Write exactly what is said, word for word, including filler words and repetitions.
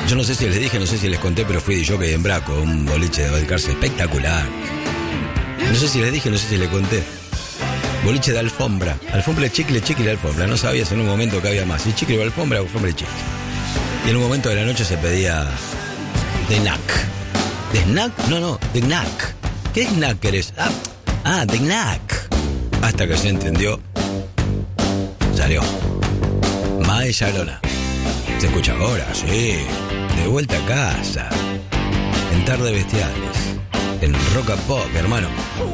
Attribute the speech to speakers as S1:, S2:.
S1: Yo no sé si les dije, no sé si les conté, pero fui de jockey en Braco, un boliche de Balcarce espectacular. No sé si les dije, no sé si les conté. Boliche de alfombra. Alfombra, chicle, chicle, alfombra. No sabías en un momento que había más. Y chicle o alfombra, alfombra y chicle. Y en un momento de la noche se pedía de snack. ¿De snack? No, no, de snack. ¿Qué snack eres? Ah, ah, de snack. Hasta que se entendió. Salió. Mae Sharona. Se escucha ahora, sí. De vuelta a casa. En Tarde Bestiales. En Rock and Pop, hermano.